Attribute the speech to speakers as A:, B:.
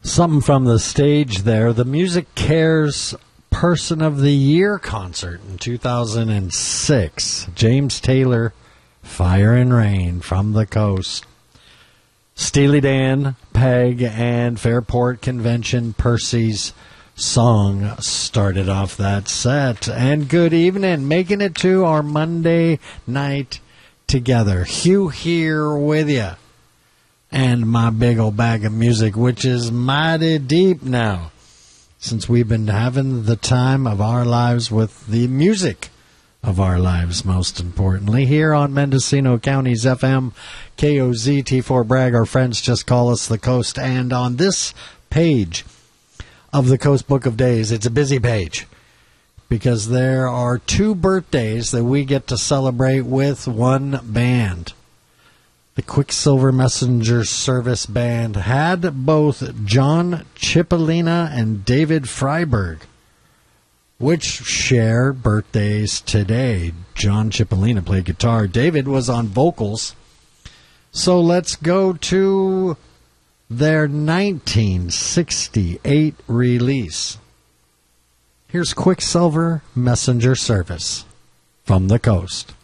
A: Something from the stage there. The Music Cares Person of the Year concert in 2006. James Taylor, Fire and Rain from the Coast. Steely Dan, Peg, and Fairport Convention Percy's song started off that set. And good evening, making it to our Monday night together. Hugh here with you. And my big old bag of music, which is mighty deep now, since we've been having the time of our lives with the music of our lives, most importantly, here on Mendocino County's FM, KOZT4 Bragg. Our friends just call us the Coast. And on this page of the Coast Book of Days, it's a busy page, because there are two birthdays that we get to celebrate with one band. The Quicksilver Messenger Service Band had both John Cipollina and David Freiberg, which share birthdays today. John Cipollina played guitar. David was on vocals. So let's go to their 1968 release. Here's Quicksilver Messenger Service from the Coast.